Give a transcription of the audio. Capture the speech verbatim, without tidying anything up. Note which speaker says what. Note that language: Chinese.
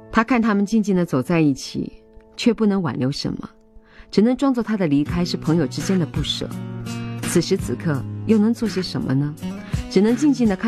Speaker 1: 他看他们静静地走在一起，却不能挽留什么，只能装作他的离开是朋友之间的不舍。此时此刻又能做些什么呢？只能静静地看